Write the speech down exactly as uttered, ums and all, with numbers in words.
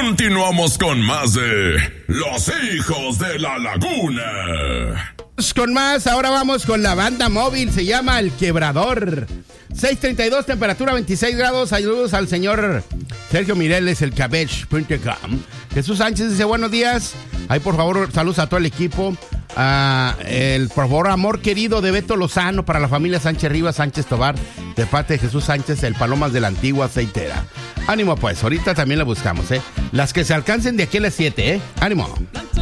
Continuamos con más de Los Hijos de la Laguna. Con más, ahora vamos con la banda móvil, se llama El Quebrador. seis treinta y dos, temperatura veintiséis grados. Saludos al señor Sergio Mireles, el cabech punto com. Jesús Sánchez dice, buenos días. Ahí, por favor, saludos a todo el equipo. Uh, el, por favor, amor querido de Beto Lozano para la familia Sánchez Rivas, Sánchez Tobar, de parte de Jesús Sánchez, el Palomas de la Antigua Aceitera. Ánimo, pues, ahorita también la buscamos, ¿eh? Las que se alcancen de aquí a las siete, ¿eh? Ánimo.